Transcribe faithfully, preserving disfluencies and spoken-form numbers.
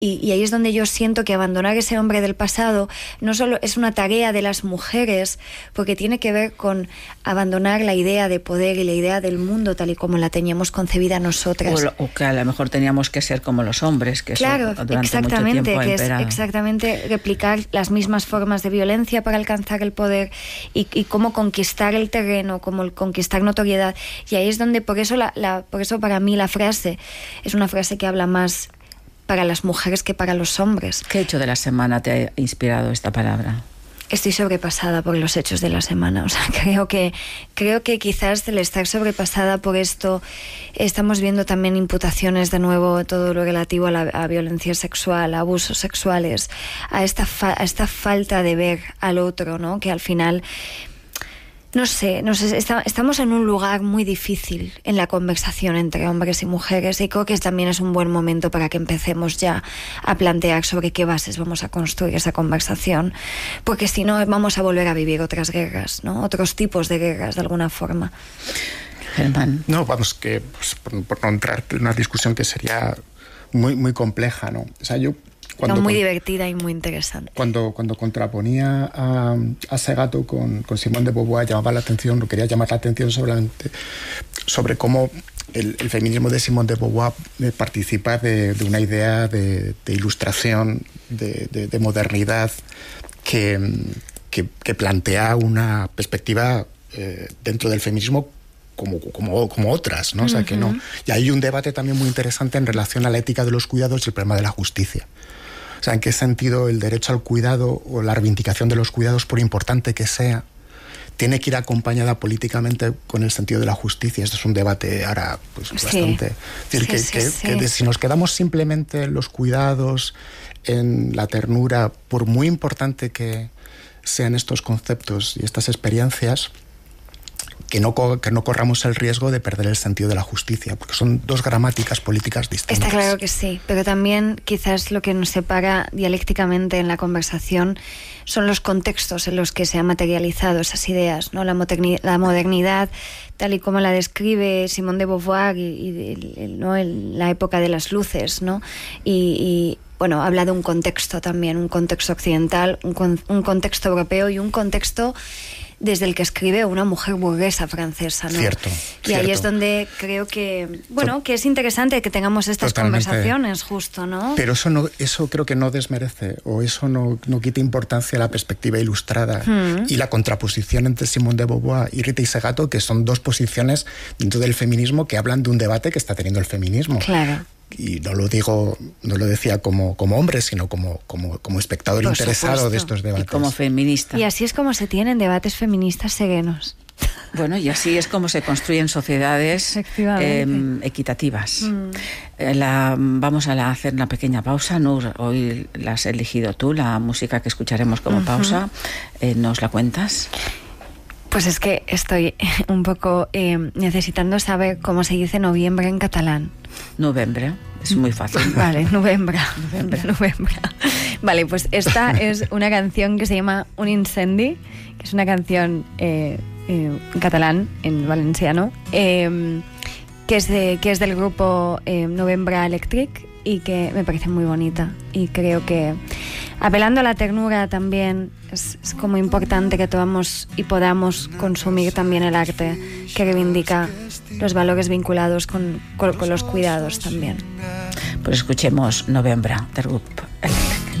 Y, y ahí es donde yo siento que abandonar ese hombre del pasado no solo es una tarea de las mujeres, porque tiene que ver con abandonar la idea de poder y la idea del mundo tal y como la teníamos concebida nosotras. O, lo, o que a lo mejor teníamos que ser como los hombres, que claro, eso durante exactamente, mucho tiempo ha que es imperado. exactamente replicar las mismas formas de violencia para alcanzar el poder y, y cómo conquistar el terreno, cómo conquistar notoriedad. Y ahí es donde, por eso, la, la, por eso para mí la frase es una frase que habla más para las mujeres que para los hombres. ¿Qué hecho de la semana te ha inspirado esta palabra? Estoy sobrepasada por los hechos de la semana. O sea, creo que, creo que quizás el estar sobrepasada por esto, estamos viendo también imputaciones de nuevo, todo lo relativo a la a violencia sexual, a abusos sexuales, a esta, fa, a esta falta de ver al otro, ¿no? Que al final... No sé, no sé está, estamos en un lugar muy difícil en la conversación entre hombres y mujeres y creo que también es un buen momento para que empecemos ya a plantear sobre qué bases vamos a construir esa conversación, porque si no vamos a volver a vivir otras guerras, ¿no? Otros tipos de guerras de alguna forma. Germán. No, vamos, que pues, por, por no entrar en una discusión que sería muy, muy compleja, ¿no? O sea, yo... Cuando, no, muy con, divertida y muy interesante. Cuando, cuando contraponía a, a Segato con, con Simone de Beauvoir, llamaba la atención, lo quería llamar la atención solamente sobre cómo el, el feminismo de Simone de Beauvoir participa de, de una idea de, de ilustración, de, de, de modernidad, que, que, que plantea una perspectiva eh, dentro del feminismo Como, como, como otras, ¿no? Uh-huh. O sea, que no. Y hay un debate también muy interesante en relación a la ética de los cuidados y el problema de la justicia. O sea, en qué sentido el derecho al cuidado o la reivindicación de los cuidados, por importante que sea, tiene que ir acompañada políticamente con el sentido de la justicia. Esto es un debate ahora pues, sí. bastante... Es decir, sí, que, sí, que, sí. que de, si nos quedamos simplemente en los cuidados, en la ternura, por muy importante que sean estos conceptos y estas experiencias, Que no, que no corramos el riesgo de perder el sentido de la justicia, porque son dos gramáticas políticas distintas. Está claro que sí, pero también quizás lo que nos separa dialécticamente en la conversación son los contextos en los que se han materializado esas ideas, ¿no? La, modernidad, la modernidad, tal y como la describe Simone de Beauvoir, y, y el, el, ¿no? el, la época de las luces, ¿no? Y, y bueno, habla de un contexto también, un contexto occidental, un, un contexto europeo y un contexto desde el que escribe una mujer burguesa francesa, ¿no? Cierto, y cierto. ahí es donde creo que, bueno, que es interesante que tengamos estas Totalmente. conversaciones, justo, ¿no? Pero eso no, eso creo que no desmerece, o eso no, no quita importancia a la perspectiva ilustrada mm. y la contraposición entre Simone de Beauvoir y Rita y Segato, que son dos posiciones dentro del feminismo que hablan de un debate que está teniendo el feminismo. Claro. Y no lo digo, no lo decía como, como hombre, sino como, como, como espectador Por interesado supuesto. de estos debates. Y como feminista. Y así es como se tienen debates feministas serenos. Bueno, y así es como se construyen sociedades eh, equitativas. Mm. Eh, la, vamos a la, hacer una pequeña pausa. Nur, hoy la has elegido tú, la música que escucharemos como uh-huh. pausa. Eh, ¿Nos la cuentas? Pues es que estoy un poco eh, necesitando saber cómo se dice noviembre en catalán. Novembre, es muy fácil. Vale, novembre. Novembre. novembre. Vale, pues esta es una canción que se llama Un incendi, que es una canción eh, eh, en catalán, en valenciano, eh, que, es de, que es del grupo eh, Novembre Electric y que me parece muy bonita. Y creo que, apelando a la ternura también, es, es como importante que tomamos y podamos consumir también el arte que reivindica los valores vinculados con, con, con los cuidados también. Pues escuchemos Novembre del grupo Electric.